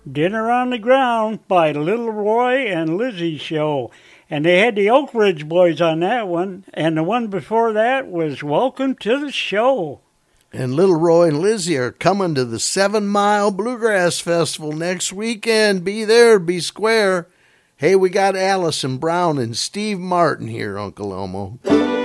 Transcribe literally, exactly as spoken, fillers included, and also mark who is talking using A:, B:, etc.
A: Dinner on the Ground by Little Roy and Lizzie Show. And they had the Oak Ridge Boys on that one. And the one before that was Welcome to the Show.
B: And Little Roy and Lizzie are coming to the Seven Mile Bluegrass Festival next weekend. Be there, be square. Hey, we got Allison Brown and Steve Martin here, Uncle Elmo.